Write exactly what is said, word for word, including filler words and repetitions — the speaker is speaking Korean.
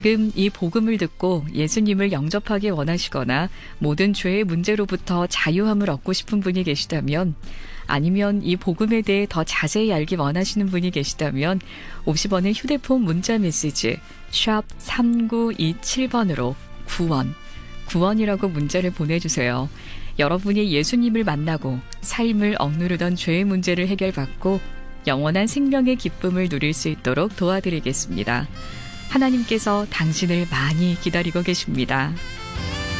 지금 이 복음을 듣고 예수님을 영접하기 원하시거나 모든 죄의 문제로부터 자유함을 얻고 싶은 분이 계시다면, 아니면 이 복음에 대해 더 자세히 알기 원하시는 분이 계시다면 오십 원의 휴대폰 문자 메시지 샵 삼구이칠 번으로 구원, 구원이라고 문자를 보내주세요. 여러분이 예수님을 만나고 삶을 억누르던 죄의 문제를 해결받고 영원한 생명의 기쁨을 누릴 수 있도록 도와드리겠습니다. 하나님께서 당신을 많이 기다리고 계십니다.